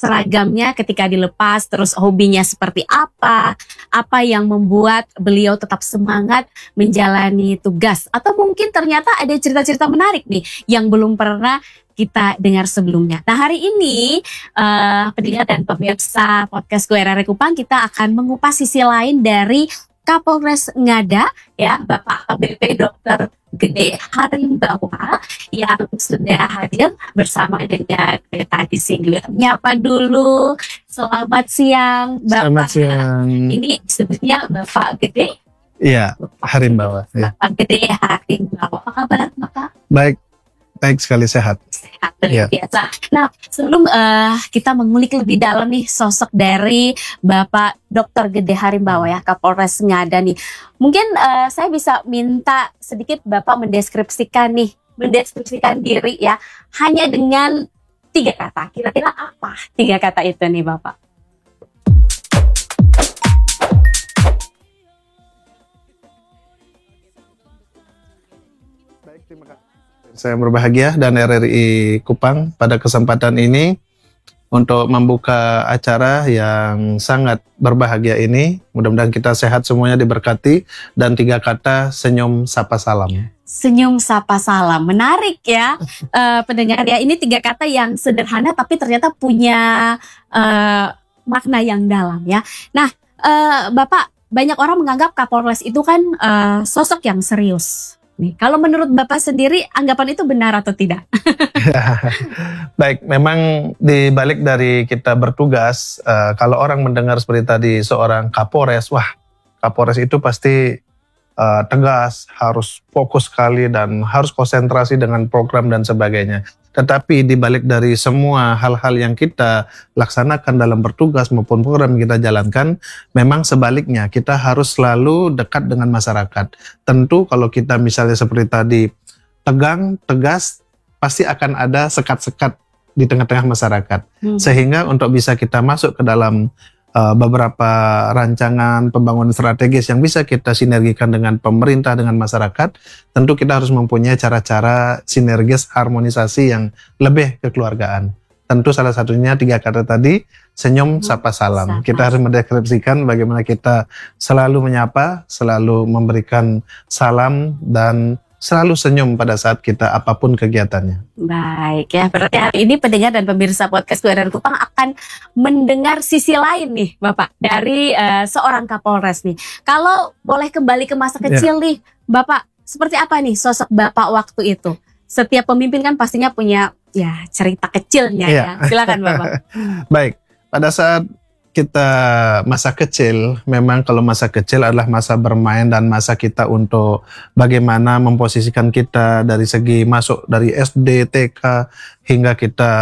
seragamnya ketika dilepas, terus hobinya seperti apa yang membuat beliau tetap semangat menjalani tugas, atau mungkin ternyata ada cerita-cerita menarik nih yang belum pernah kita dengar sebelumnya. Nah, hari ini pendengar dan pemirsa podcast RRI Kupang, kita akan mengupas sisi lain dari Kapolres Ngada, ya, Bapak AKBP Dr. Gede Harimbawa yang sudah hadir bersama dengan tadi single. Nyapa dulu, selamat siang Bapak. Selamat siang. Ini sebetulnya Bapak Gede. Iya, Harimbawa. Ya. Bapak Gede Harimbawa. Apa kabar Bapak? Baik sekali, sehat. Sehat, luar biasa. Nah, sebelum kita mengulik lebih dalam nih sosok dari Bapak Dr. Gede Harimbawa, ya, Kapolres Ngada nih. Mungkin saya bisa minta sedikit Bapak mendeskripsikan diri ya, hanya dengan 3 kata. Kira-kira apa 3 kata itu nih Bapak? Baik, terima kasih. Saya berbahagia dan RRI Kupang pada kesempatan ini untuk membuka acara yang sangat berbahagia ini. Mudah-mudahan kita sehat semuanya, diberkati, dan 3 kata senyum sapa salam. Senyum sapa salam, menarik ya pendengar ya. Ini 3 kata yang sederhana tapi ternyata punya makna yang dalam ya. Nah, Bapak, banyak orang menganggap Kapolres itu kan sosok yang serius. Nih, kalau menurut Bapak sendiri, anggapan itu benar atau tidak? Baik, memang di balik dari kita bertugas, kalau orang mendengar seperti tadi seorang Kapolres, wah, Kapolres itu pasti tegas, harus fokus sekali dan harus konsentrasi dengan program dan sebagainya. Tetapi di balik dari semua hal-hal yang kita laksanakan dalam bertugas maupun program yang kita jalankan, memang sebaliknya kita harus selalu dekat dengan masyarakat. Tentu kalau kita misalnya seperti tadi tegang, tegas, pasti akan ada sekat-sekat di tengah-tengah masyarakat. Sehingga untuk bisa kita masuk ke dalam beberapa rancangan pembangunan strategis yang bisa kita sinergikan dengan pemerintah, dengan masyarakat, tentu kita harus mempunyai cara-cara sinergis, harmonisasi yang lebih kekeluargaan. Tentu salah satunya 3 kata tadi, senyum sapa salam. Kita harus mendeskripsikan bagaimana kita selalu menyapa, selalu memberikan salam, dan selalu senyum pada saat kita apapun kegiatannya. Baik ya, berarti hari ini pendengar dan pemirsa podcast RRI Kupang akan mendengar sisi lain nih Bapak dari seorang Kapolres nih. Kalau boleh kembali ke masa kecil nih Bapak, seperti apa nih sosok Bapak waktu itu? Setiap pemimpin kan pastinya punya ya cerita kecilnya ya. Silakan Bapak. Baik, pada saat kita masa kecil, memang kalau masa kecil adalah masa bermain dan masa kita untuk bagaimana memposisikan kita dari segi masuk dari SD, TK hingga kita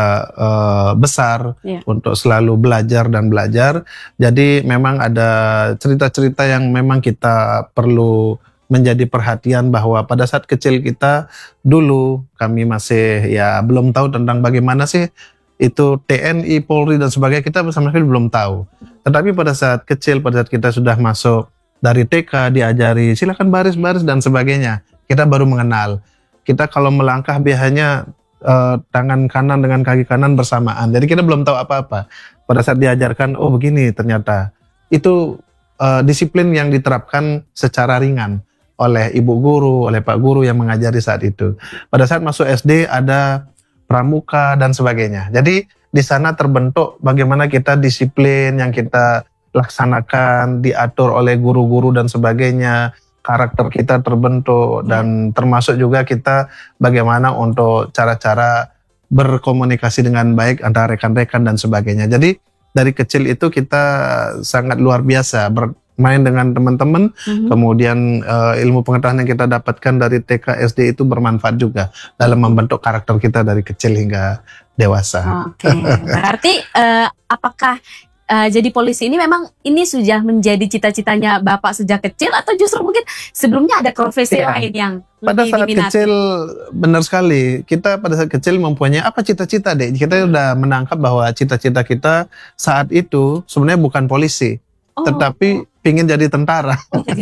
besar untuk selalu belajar dan belajar. Jadi memang ada cerita-cerita yang memang kita perlu menjadi perhatian bahwa pada saat kecil kita dulu, kami masih ya belum tahu tentang bagaimana sih itu TNI, Polri dan sebagainya, kita sama sekali belum tahu. Tetapi pada saat kecil, pada saat kita sudah masuk dari TK, diajari silakan baris-baris dan sebagainya, kita baru mengenal. Kita kalau melangkah biasanya tangan kanan dengan kaki kanan bersamaan. Jadi kita belum tahu apa-apa. Pada saat diajarkan, oh begini ternyata. Itu disiplin yang diterapkan secara ringan oleh ibu guru, oleh pak guru yang mengajari saat itu. Pada saat masuk SD ada pramuka dan sebagainya. Jadi di sana terbentuk bagaimana kita disiplin yang kita laksanakan, diatur oleh guru-guru dan sebagainya, karakter kita terbentuk, dan termasuk juga kita bagaimana untuk cara-cara berkomunikasi dengan baik antara rekan-rekan dan sebagainya. Jadi dari kecil itu kita sangat luar biasa bermain dengan teman-teman, kemudian ilmu pengetahuan yang kita dapatkan dari TK, SD itu bermanfaat juga dalam membentuk karakter kita dari kecil hingga dewasa. Oke, berarti apakah jadi polisi ini memang ini sudah menjadi cita-citanya Bapak sejak kecil, atau justru mungkin sebelumnya ada profesi lain yang pada saat diminati? Kecil, benar sekali, kita pada saat kecil mempunyai apa cita-cita deh, kita udah menangkap bahwa cita-cita kita saat itu sebenarnya bukan polisi, tetapi pingin jadi tentara.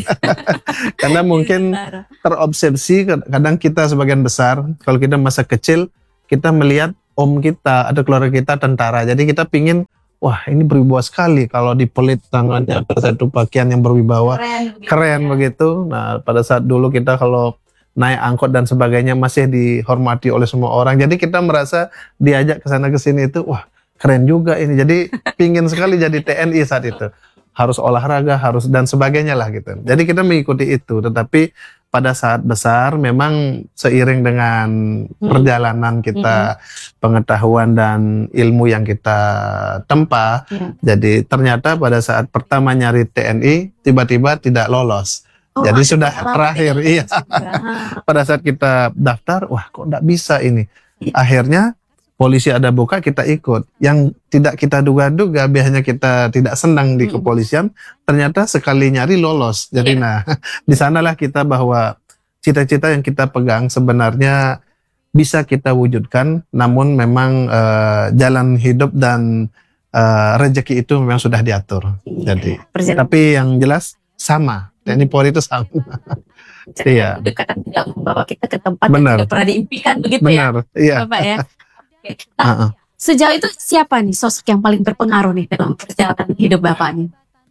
Karena mungkin terobsesi, kadang kita sebagian besar kalau kita masa kecil kita melihat om kita atau keluarga kita tentara. Jadi kita pingin, wah ini berwibawa sekali kalau dipelit tangannya ada satu pakaian yang berwibawa, keren begitu. Nah pada saat dulu kita kalau naik angkot dan sebagainya masih dihormati oleh semua orang. Jadi kita merasa diajak ke sana ke sini itu, wah keren juga ini. Jadi pingin sekali jadi TNI saat itu. Harus olahraga, harus dan sebagainya lah gitu. Jadi kita mengikuti itu. Tetapi pada saat besar memang seiring dengan perjalanan kita, pengetahuan dan ilmu yang kita tempa. Jadi ternyata pada saat pertama nyari TNI tiba-tiba tidak lolos. Jadi sudah terakhir, iya. Pada saat kita daftar, wah kok enggak bisa ini. Akhirnya polisi ada buka, kita ikut. Yang tidak kita duga-duga, biasanya kita tidak senang di kepolisian, ternyata sekali nyari lolos. Jadi nah, di sanalah kita bahwa cita-cita yang kita pegang sebenarnya bisa kita wujudkan, namun memang jalan hidup dan rezeki itu memang sudah diatur. Jadi, tapi yang jelas sama. TNI Polri itu sama. Iya. Kadang tidak membawa kita ke tempat Benar. yang tidak pernah diimpikan begitu. Benar, iya. Bapak ya. Oke. Nah, sejauh itu siapa nih sosok yang paling berpengaruh nih dalam perjalanan hidup Bapak nih?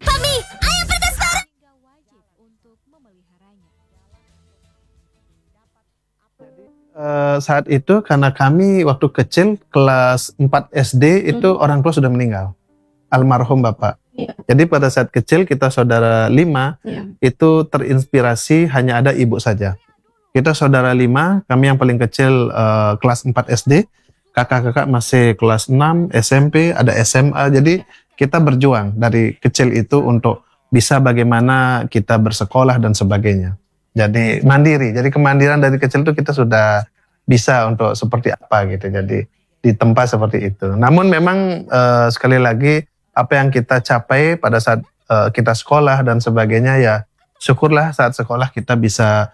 Saat itu karena kami waktu kecil kelas 4 SD itu orang tua sudah meninggal. Almarhum Bapak. Jadi pada saat kecil kita saudara 5 itu terinspirasi hanya ada ibu saja. Kita saudara 5, kami yang paling kecil kelas 4 SD, kakak-kakak masih kelas 6, SMP, ada SMA. Jadi kita berjuang dari kecil itu untuk bisa bagaimana kita bersekolah dan sebagainya. Jadi mandiri. Jadi kemandiran dari kecil itu kita sudah bisa untuk seperti apa gitu. Jadi di tempat seperti itu. Namun memang sekali lagi apa yang kita capai pada saat kita sekolah dan sebagainya ya syukurlah saat sekolah kita bisa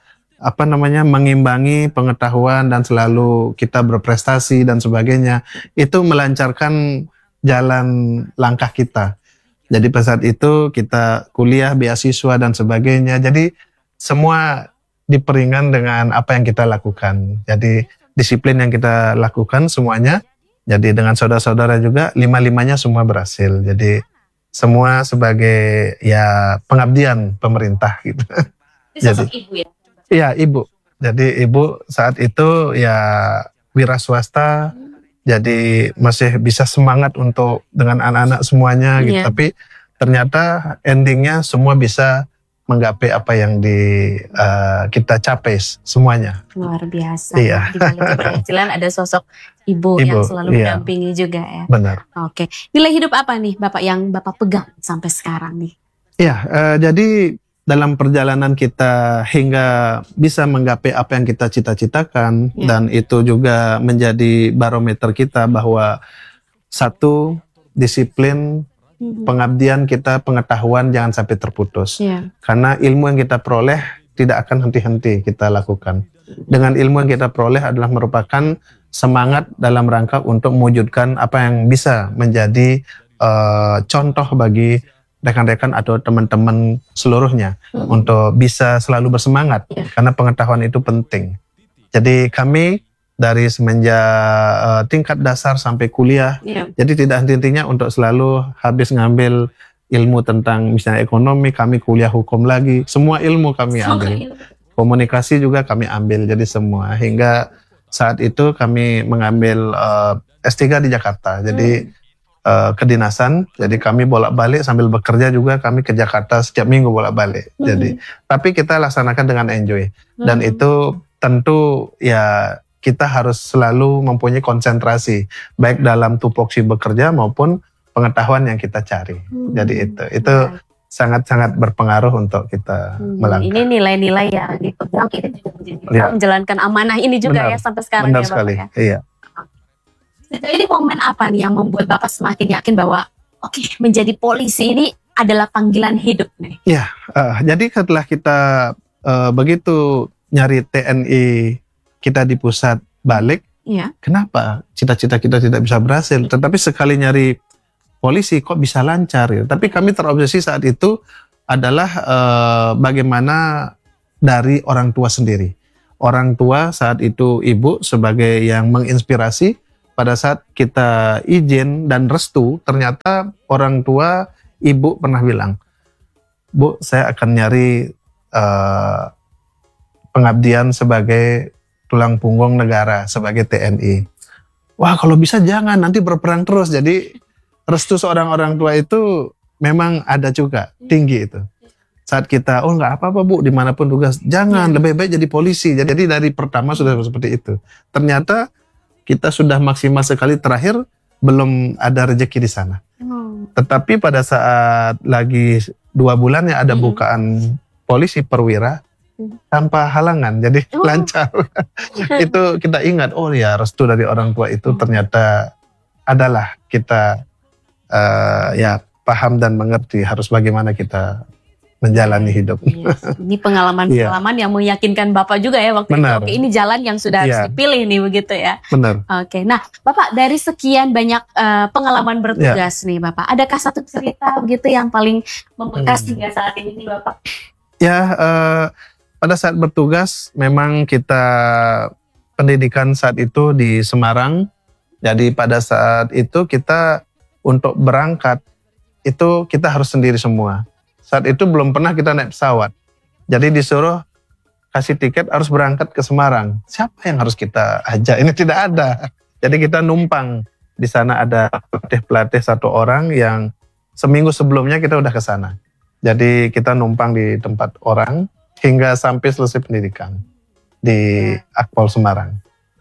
mengimbangi pengetahuan dan selalu kita berprestasi dan sebagainya. Itu melancarkan jalan langkah kita. Jadi pada saat itu kita kuliah, beasiswa dan sebagainya. Jadi semua diperingan dengan apa yang kita lakukan. Jadi disiplin yang kita lakukan semuanya. Jadi dengan saudara-saudara juga 5-5-nya semua berhasil. Jadi semua sebagai ya pengabdian pemerintah gitu. Sosok ibu ya? Iya, ibu. Jadi ibu saat itu ya wira swasta. Jadi masih bisa semangat untuk dengan anak-anak semuanya gitu. Tapi ternyata endingnya semua bisa menggapai apa yang kita capai semuanya. Luar biasa. Iya. Di balik keberhasilan ada sosok ibu yang selalu mendampingi juga ya. Benar. Oke. Nilai hidup apa nih Bapak yang Bapak pegang sampai sekarang nih? Iya, jadi dalam perjalanan kita hingga bisa menggapai apa yang kita cita-citakan dan itu juga menjadi barometer kita bahwa satu, disiplin, pengabdian kita, pengetahuan jangan sampai terputus. Karena ilmu yang kita peroleh tidak akan henti-henti kita lakukan. Dengan ilmu yang kita peroleh adalah merupakan semangat dalam rangka untuk mewujudkan apa yang bisa menjadi contoh bagi rekan-rekan atau teman-teman seluruhnya untuk bisa selalu bersemangat karena pengetahuan itu penting. Jadi kami dari semenjak tingkat dasar sampai kuliah, jadi tidak henti-hentinya untuk selalu habis ngambil ilmu tentang misalnya ekonomi, kami kuliah hukum lagi, semua ilmu kami ambil. Komunikasi juga kami ambil, jadi semua. Hingga saat itu kami mengambil S3 di Jakarta, jadi kedinasan, jadi kami bolak-balik sambil bekerja juga kami ke Jakarta setiap minggu bolak-balik. Jadi, tapi kita laksanakan dengan enjoy. Dan itu tentu ya kita harus selalu mempunyai konsentrasi baik dalam tupoksi bekerja maupun pengetahuan yang kita cari. Jadi itu sangat-sangat berpengaruh untuk kita melangkah. Ini nilai-nilai yang dipegang kita juga menjalankan amanah ini juga ya sampai sekarang. Benar ya Bapak sekali. Ya. Iya. Ini momen apa nih yang membuat Bapak semakin yakin bahwa menjadi polisi ini adalah panggilan hidup nih? Ya, jadi setelah kita begitu nyari TNI kita di pusat balik, kenapa cita-cita kita tidak bisa berhasil? Tetapi sekali nyari polisi kok bisa lancar ya? Tapi kami terobsesi saat itu adalah bagaimana dari orang tua sendiri. Orang tua saat itu ibu sebagai yang menginspirasi pada saat kita izin dan restu, ternyata orang tua ibu pernah bilang, Bu, saya akan nyari pengabdian sebagai tulang punggung negara, sebagai TNI. Wah, kalau bisa jangan, nanti berperang terus. Jadi restu seorang orang tua itu memang ada juga, tinggi itu. Saat kita, oh nggak apa-apa Bu, dimanapun tugas, jangan, lebih baik jadi polisi. Jadi dari pertama sudah seperti itu. Ternyata kita sudah maksimal sekali, terakhir belum ada rezeki di sana. Tetapi pada saat lagi 2 bulan ya ada bukaan polisi perwira, tanpa halangan, jadi lancar. Itu kita ingat, oh ya restu dari orang tua itu ternyata adalah kita ya paham dan mengerti harus bagaimana kita menjalani hidup. Yes. Ini pengalaman-pengalaman yang meyakinkan Bapak juga ya waktu itu. Oke, ini jalan yang sudah harus dipilih nih begitu ya. Benar. Oke, nah Bapak dari sekian banyak pengalaman bertugas nih Bapak, adakah satu cerita begitu yang paling membekas hingga saat ini nih Bapak? Ya, pada saat bertugas memang kita pendidikan saat itu di Semarang. Jadi pada saat itu kita untuk berangkat itu kita harus sendiri semua. Saat itu belum pernah kita naik pesawat. Jadi disuruh kasih tiket harus berangkat ke Semarang. Siapa yang harus kita ajak? Ini tidak ada. Jadi kita numpang. Di sana ada pelatih-pelatih 1 orang yang seminggu sebelumnya kita udah ke sana. Jadi kita numpang di tempat orang hingga sampai selesai pendidikan di Akpol Semarang.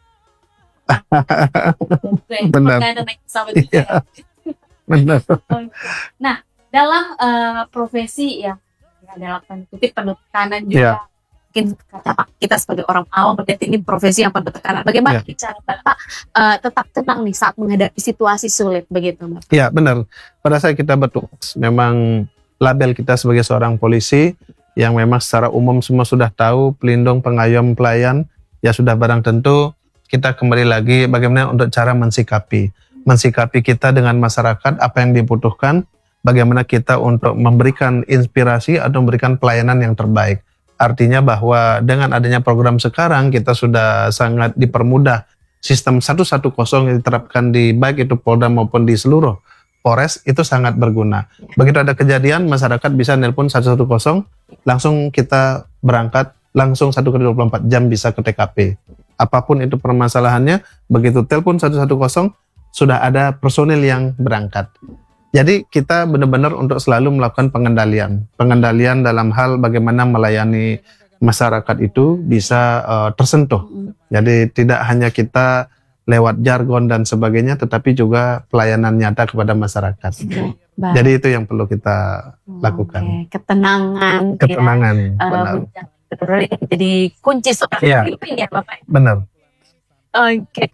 Benar. Iya. Benar. Nah, dalam profesi ya dalam tanda kutip penuh tekanan juga, mungkin kata kita sebagai orang awam berarti ini profesi yang penuh tekanan. Bagaimana cara Bapak tetap tenang nih saat menghadapi situasi sulit begitu, Bapak? Ya benar. Pada saat kita bertugas, memang label kita sebagai seorang polisi yang memang secara umum semua sudah tahu, pelindung, pengayom, pelayan, ya sudah barang tentu kita kembali lagi bagaimana untuk cara mensikapi kita dengan masyarakat, apa yang dibutuhkan, bagaimana kita untuk memberikan inspirasi atau memberikan pelayanan yang terbaik. Artinya bahwa dengan adanya program sekarang kita sudah sangat dipermudah. Sistem 110 yang diterapkan di baik itu Polda maupun di seluruh Polres itu sangat berguna. Begitu ada kejadian, masyarakat bisa nelpon 110, langsung kita berangkat, langsung 1x24 jam bisa ke TKP. Apapun itu permasalahannya, begitu telepon 110, sudah ada personil yang berangkat. Jadi kita benar-benar untuk selalu melakukan pengendalian dalam hal bagaimana melayani masyarakat itu bisa tersentuh. Jadi tidak hanya kita lewat jargon dan sebagainya, tetapi juga pelayanan nyata kepada masyarakat. Jadi itu yang perlu kita lakukan. Ketenangan. Benar. Jadi kunci seperti itu ya Bapak. Benar. Oke.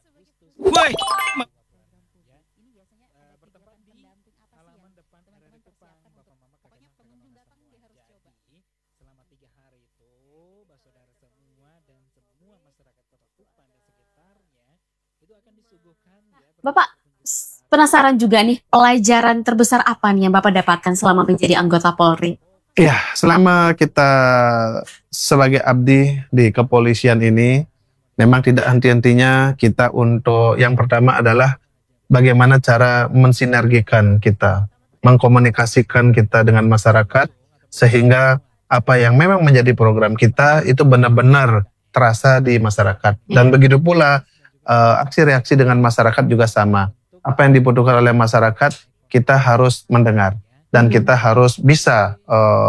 Bapak penasaran juga nih, pelajaran terbesar apa nih yang Bapak dapatkan selama menjadi anggota Polri? Ya, selama kita sebagai abdi di kepolisian ini, memang tidak henti-hentinya kita untuk yang pertama adalah bagaimana cara mensinergikan kita, mengkomunikasikan kita dengan masyarakat, sehingga apa yang memang menjadi program kita itu benar-benar terasa di masyarakat. Dan begitu pula aksi reaksi dengan masyarakat juga sama. Apa yang dibutuhkan oleh masyarakat kita harus mendengar dan kita harus bisa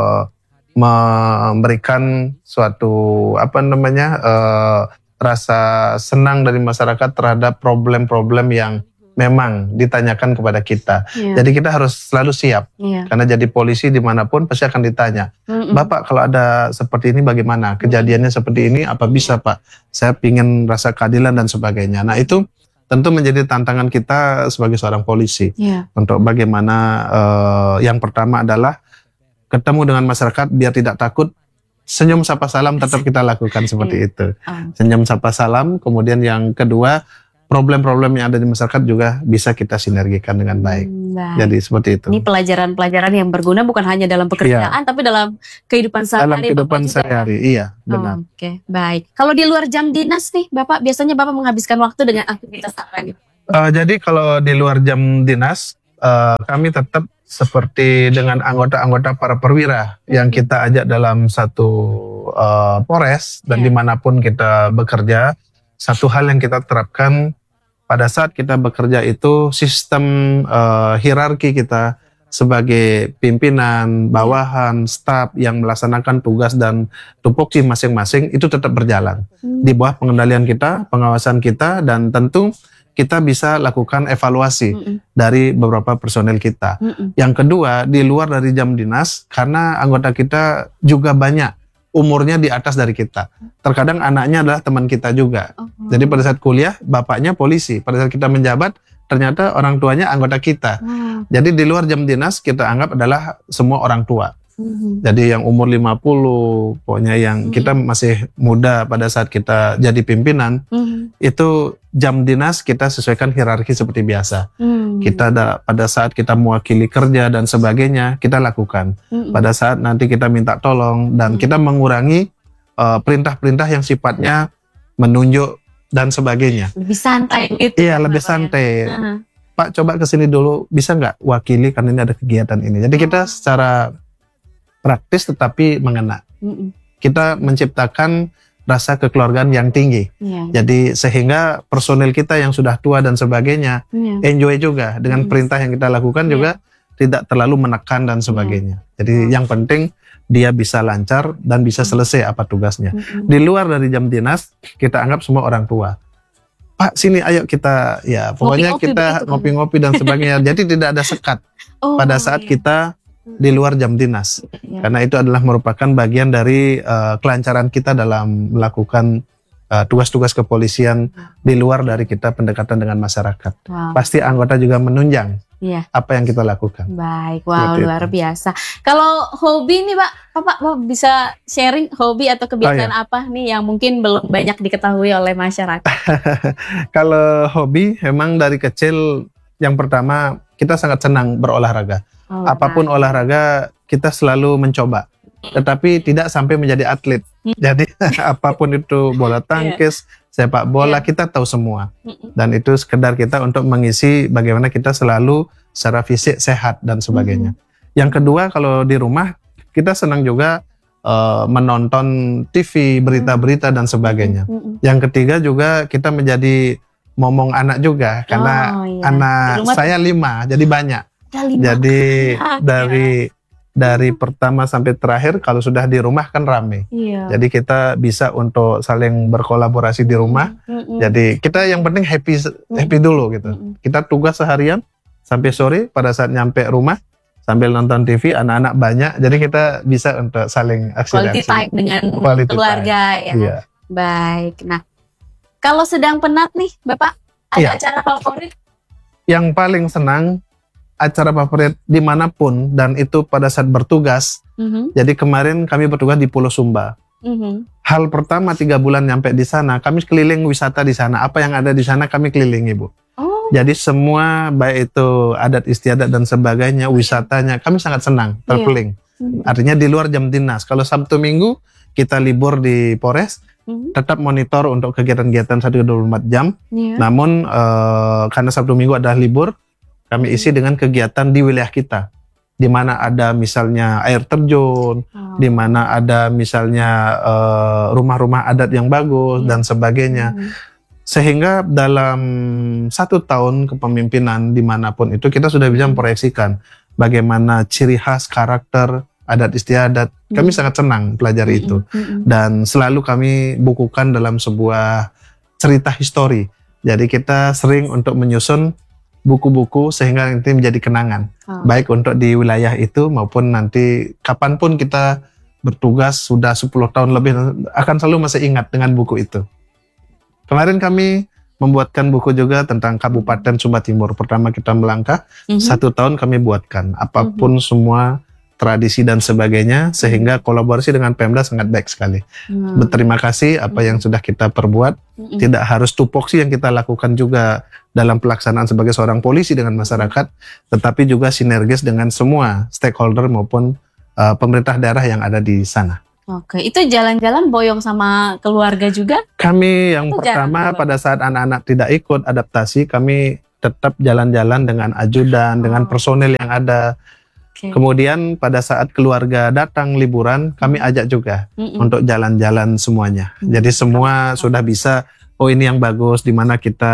memberikan suatu rasa senang dari masyarakat terhadap problem-problem yang memang ditanyakan kepada kita. Jadi kita harus selalu siap karena jadi polisi dimanapun pasti akan ditanya, Bapak kalau ada seperti ini bagaimana? Kejadiannya seperti ini apa bisa Pak? Saya ingin rasa keadilan dan sebagainya. Nah itu tentu menjadi tantangan kita sebagai seorang polisi untuk bagaimana yang pertama adalah ketemu dengan masyarakat biar tidak takut. Senyum sapa salam tetap kita lakukan seperti itu. Senyum sapa salam. Kemudian yang kedua problem-problem yang ada di masyarakat juga bisa kita sinergikan dengan baik. Baik. Jadi seperti itu. Ini pelajaran-pelajaran yang berguna bukan hanya dalam pekerjaan, tapi dalam kehidupan Dalam sehari-hari. kehidupan Bapak juga. sehari-hari, iya benar. Oke, baik. Kalau di luar jam dinas nih, Bapak biasanya Bapak menghabiskan waktu dengan aktivitas apa nih? Jadi kalau di luar jam dinas, kami tetap seperti dengan anggota-anggota para perwira yang kita ajak dalam satu Polres dan Iya. dimanapun kita bekerja. Satu hal yang kita terapkan pada saat kita bekerja itu sistem hierarki kita sebagai pimpinan, bawahan, staf yang melaksanakan tugas dan tupoksi masing-masing itu tetap berjalan di bawah pengendalian kita, pengawasan kita, dan tentu kita bisa lakukan evaluasi dari beberapa personel kita. Yang kedua, di luar dari jam dinas, karena anggota kita juga banyak umurnya di atas dari kita. Terkadang anaknya adalah teman kita juga. Jadi pada saat kuliah, bapaknya polisi. Pada saat kita menjabat, ternyata orang tuanya anggota kita. Jadi di luar jam dinas, kita anggap adalah semua orang tua. Jadi yang umur 50, pokoknya yang kita masih muda pada saat kita jadi pimpinan, itu jam dinas kita sesuaikan hierarki seperti biasa. Kita pada saat kita mewakili kerja dan sebagainya, kita lakukan. Pada saat nanti kita minta tolong dan kita mengurangi perintah-perintah yang sifatnya menunjuk dan sebagainya. Lebih santai gitu. Iya, lebih santai. Pak, coba kesini dulu, bisa nggak wakili karena ini ada kegiatan ini. Jadi kita secara praktis tetapi mengena. Kita menciptakan rasa kekeluargaan yang tinggi. Jadi sehingga personil kita yang sudah tua dan sebagainya enjoy juga dengan perintah yang kita lakukan juga tidak terlalu menekan dan sebagainya. Jadi yang penting dia bisa lancar dan bisa selesai apa tugasnya. Di luar dari jam dinas kita anggap semua orang tua. Pak, sini ayo kita ya pokoknya Ngopi-ngopi kita begitu kan? ngopi-ngopi dan sebagainya. Jadi tidak ada sekat pada saat kita di luar jam dinas. Karena itu adalah merupakan bagian dari kelancaran kita dalam melakukan tugas-tugas kepolisian di luar dari kita pendekatan dengan masyarakat. Pasti anggota juga menunjang apa yang kita lakukan. Baik, wow, Seperti luar itu. biasa. Kalau hobi nih Pak, Bapak bisa sharing hobi atau kebiasaan apa nih yang mungkin belum banyak diketahui oleh masyarakat? Kalau hobi, memang dari kecil yang pertama kita sangat senang berolahraga. Apapun olahraga kita selalu mencoba, tetapi tidak sampai menjadi atlet. Jadi apapun itu bola tangkis, sepak bola, kita tahu semua. Dan itu sekedar kita untuk mengisi bagaimana kita selalu secara fisik sehat dan sebagainya. Yang kedua, kalau di rumah kita senang juga menonton TV, berita-berita dan sebagainya. Yang ketiga juga kita menjadi momong anak juga, karena anak saya 5, jadi banyak. Jadi dari pertama sampai terakhir kalau sudah di rumah kan rame. Jadi kita bisa untuk saling berkolaborasi di rumah. Jadi kita yang penting happy dulu gitu. Kita tugas seharian sampai sore, pada saat nyampe rumah sambil nonton TV, anak-anak banyak. Jadi kita bisa untuk saling quality aksi-aksi. time dengan Quality keluarga ya. Iya. Baik. Nah, kalau sedang penat nih, Bapak, ada acara favorit? Yang paling senang acara favorit dimanapun dan itu pada saat bertugas. Jadi kemarin kami bertugas di Pulau Sumba. Hal pertama 3 bulan nyampe di sana, kami keliling wisata di sana. Apa yang ada di sana kami keliling, Ibu. Jadi semua baik itu adat istiadat dan sebagainya, wisatanya kami sangat senang traveling. Artinya di luar jam dinas. Kalau Sabtu Minggu kita libur di Polres, tetap monitor untuk kegiatan-kegiatan 1-24 jam. Namun karena Sabtu Minggu adalah libur, kami isi dengan kegiatan di wilayah kita, di mana ada misalnya air terjun, di mana ada misalnya rumah-rumah adat yang bagus dan sebagainya. Sehingga dalam 1 tahun kepemimpinan dimanapun itu kita sudah bisa memproyeksikan bagaimana ciri khas, karakter, adat istiadat. Kami sangat senang pelajari itu. Dan selalu kami bukukan dalam sebuah cerita histori. Jadi kita sering untuk menyusun buku-buku sehingga nanti menjadi kenangan. Baik untuk di wilayah itu maupun nanti kapanpun kita bertugas sudah 10 tahun lebih akan selalu masih ingat dengan buku itu. Kemarin kami membuatkan buku juga tentang Kabupaten Sumba Timur. Pertama kita melangkah, 1 tahun kami buatkan. Apapun semua tradisi dan sebagainya, sehingga kolaborasi dengan Pemda sangat baik sekali. Berterima kasih apa yang sudah kita perbuat. Tidak harus tupoksi yang kita lakukan juga dalam pelaksanaan sebagai seorang polisi dengan masyarakat, tetapi juga sinergis dengan semua stakeholder maupun pemerintah daerah yang ada di sana. Oke, itu jalan-jalan boyong sama keluarga juga? Kami yang Itu pertama jarang. pada saat anak-anak tidak ikut adaptasi, kami tetap jalan-jalan dengan ajudan, dengan personel yang ada. Oke. Kemudian pada saat keluarga datang liburan, kami ajak juga untuk jalan-jalan semuanya. Jadi semua sudah bisa, oh ini yang bagus, di mana kita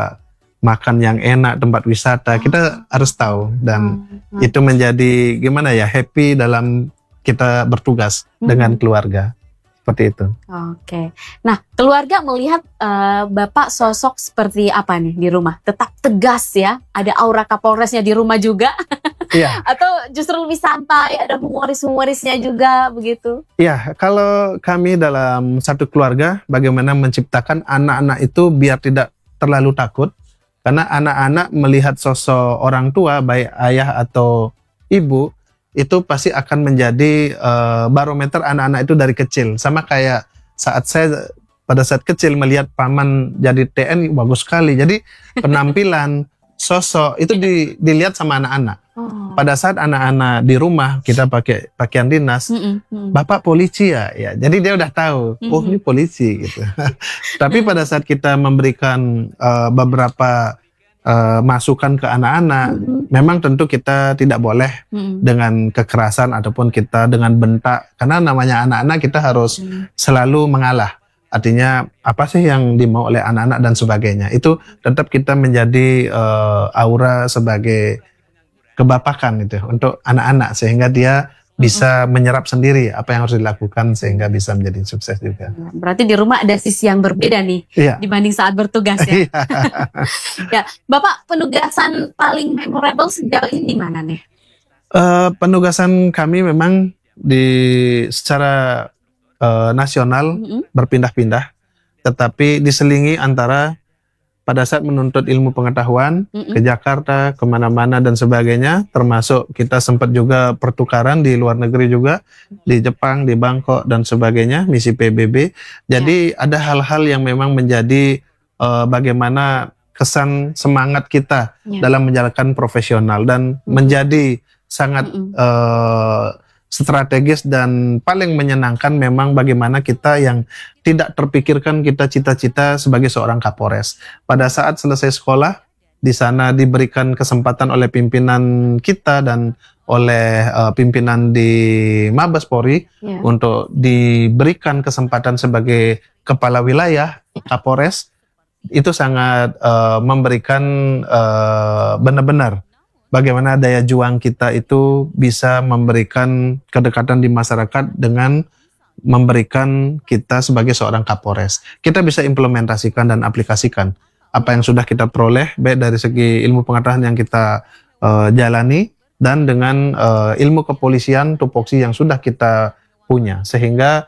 makan yang enak, tempat wisata, kita harus tahu. Dan itu menjadi gimana ya, happy dalam kita bertugas dengan keluarga. Seperti itu. Oke. Nah, keluarga melihat Bapak sosok seperti apa nih di rumah? Tetap tegas ya? Ada aura Kapolresnya di rumah juga? Iya. Atau justru lebih santai, ada humoris-humorisnya juga begitu? Iya, kalau kami dalam satu keluarga, bagaimana menciptakan anak-anak itu biar tidak terlalu takut. Karena anak-anak melihat sosok orang tua, baik ayah atau ibu, itu pasti akan menjadi barometer anak-anak itu dari kecil. Sama kayak saat saya pada saat kecil melihat paman jadi TNI, bagus sekali. Jadi penampilan, sosok itu dilihat sama anak-anak. Pada saat anak-anak di rumah kita pakai pakaian dinas, Bapak polisi ya, jadi dia udah tahu, oh ini polisi gitu. Tapi pada saat kita memberikan beberapa masukan ke anak-anak, memang tentu kita tidak boleh dengan kekerasan ataupun kita dengan bentak, karena namanya anak-anak kita harus selalu mengalah. Artinya apa sih yang dimau oleh anak-anak dan sebagainya. Itu tetap kita menjadi aura sebagai kebapakan itu untuk anak-anak, sehingga dia bisa menyerap sendiri apa yang harus dilakukan sehingga bisa menjadi sukses juga. Berarti di rumah ada sisi yang berbeda nih dibanding saat bertugas ya. Ya, Bapak penugasan paling memorable sejauh ini di mana nih? Penugasan kami memang secara nasional berpindah-pindah, tetapi diselingi antara pada saat menuntut ilmu pengetahuan ke Jakarta, kemana-mana dan sebagainya, termasuk kita sempat juga pertukaran di luar negeri juga, di Jepang, di Bangkok dan sebagainya, misi PBB. Jadi ada hal-hal yang memang menjadi bagaimana kesan semangat kita dalam menjalankan profesional dan menjadi sangat strategis dan paling menyenangkan memang bagaimana kita yang tidak terpikirkan kita cita-cita sebagai seorang Kapolres. Pada saat selesai sekolah, di sana diberikan kesempatan oleh pimpinan kita dan oleh pimpinan di Mabes Polri untuk diberikan kesempatan sebagai kepala wilayah Kapolres. Itu sangat memberikan benar-benar bagaimana daya juang kita itu bisa memberikan kedekatan di masyarakat dengan memberikan kita sebagai seorang Kapolres. Kita bisa implementasikan dan aplikasikan apa yang sudah kita peroleh, baik dari segi ilmu pengetahuan yang kita jalani, dan dengan ilmu kepolisian, tupoksi yang sudah kita punya. Sehingga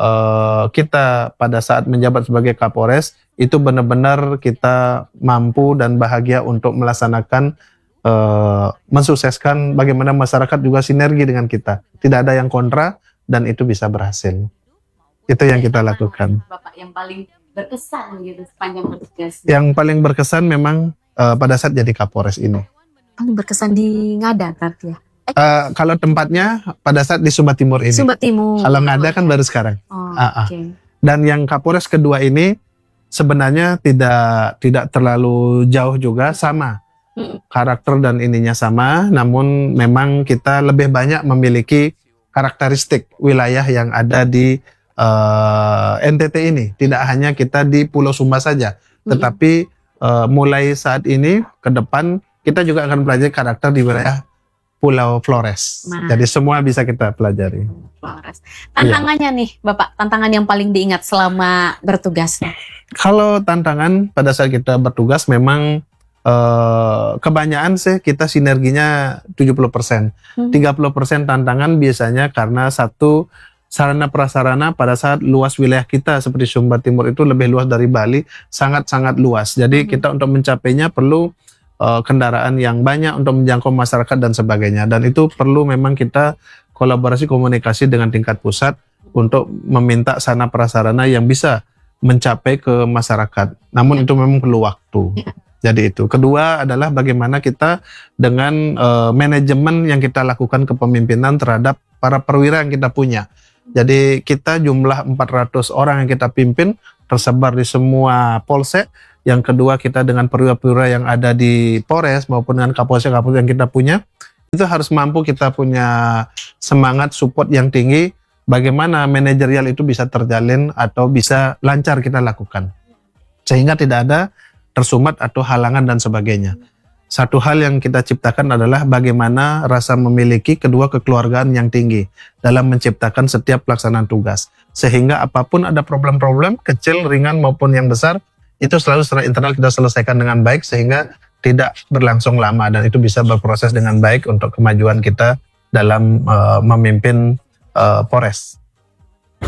kita pada saat menjabat sebagai Kapolres, itu benar-benar kita mampu dan bahagia untuk melaksanakan mensukseskan bagaimana masyarakat juga sinergi dengan kita. Tidak ada yang kontra dan itu bisa berhasil. Itu yang kita lakukan. Bapak yang paling berkesan gitu sepanjang bertugas? Yang paling berkesan memang pada saat jadi Kapolres ini. Paling berkesan di Ngada berarti ya? Kalau tempatnya pada saat di Sumba Timur ini. Sumba Timur. Kalau Ngada kan baru sekarang. Okay. Dan yang Kapolres kedua ini sebenarnya tidak terlalu jauh juga, sama. Karakter dan ininya sama, namun memang kita lebih banyak memiliki karakteristik wilayah yang ada di NTT ini. Tidak hanya kita di Pulau Sumba saja, tetapi mulai saat ini ke depan kita juga akan pelajari karakter di wilayah Pulau Flores. Jadi semua bisa kita pelajari. Flores. Tantangannya nih Bapak, tantangan yang paling diingat selama bertugas? Kalau tantangan pada saat kita bertugas memang kebanyakan sih kita sinerginya 70%. 30% tantangan biasanya karena satu, sarana prasarana pada saat luas wilayah kita seperti Sumba Timur itu lebih luas dari Bali, sangat-sangat luas. Jadi kita untuk mencapainya perlu kendaraan yang banyak untuk menjangkau masyarakat dan sebagainya. Dan itu perlu memang kita kolaborasi komunikasi dengan tingkat pusat untuk meminta sarana prasarana yang bisa mencapai ke masyarakat. Namun itu memang perlu waktu. Jadi itu. Kedua adalah bagaimana kita dengan manajemen yang kita lakukan kepemimpinan terhadap para perwira yang kita punya. Jadi kita jumlah 400 orang yang kita pimpin tersebar di semua polsek. Yang kedua kita dengan perwira-perwira yang ada di Polres maupun dengan kapolsek-kapolsek yang kita punya, itu harus mampu kita punya semangat support yang tinggi. Bagaimana manajerial itu bisa terjalin atau bisa lancar kita lakukan. Sehingga tidak ada tersumbat atau halangan dan sebagainya. Satu hal yang kita ciptakan adalah bagaimana rasa memiliki kedua kekeluargaan yang tinggi dalam menciptakan setiap pelaksanaan tugas. Sehingga apapun ada problem-problem kecil, ringan maupun yang besar, itu selalu secara internal kita selesaikan dengan baik sehingga tidak berlangsung lama dan itu bisa berproses dengan baik untuk kemajuan kita dalam memimpin Polres.